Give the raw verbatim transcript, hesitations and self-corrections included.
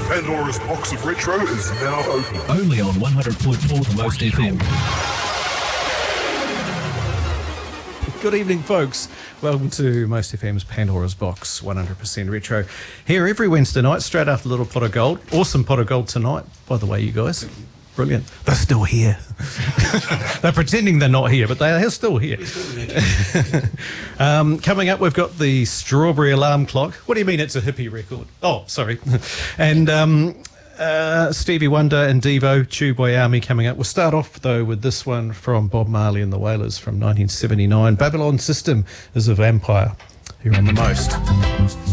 Pandora's box of retro is now open. Only on one hundred point four The Most F M. Good evening, folks. Welcome to Most F M's Pandora's Box one hundred percent Retro. Here every Wednesday night, straight after Little Pot of Gold. Awesome Pot of Gold tonight, by the way, you guys. Brilliant. They're still here. They're pretending they're not here, but they are still here. um, coming up, we've got the Strawberry Alarm Clock. What do you mean it's a hippie record? Oh, sorry. and um, uh, Stevie Wonder and Devo, Tube Boy Army coming up. We'll start off, though, with this one from Bob Marley and the Wailers from nineteen seventy-nine. Babylon System is a vampire. Here on The Most.